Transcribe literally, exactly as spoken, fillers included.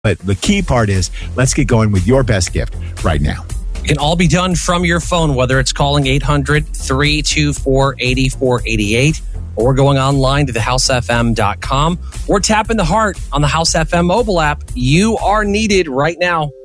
But the key part is, let's get going with your best gift right now. It can all be done from your phone, whether it's calling eight hundred, three two four, eight four eight eight or going online to the house f m dot com or tapping the heart on the House F M mobile app. You are needed right now.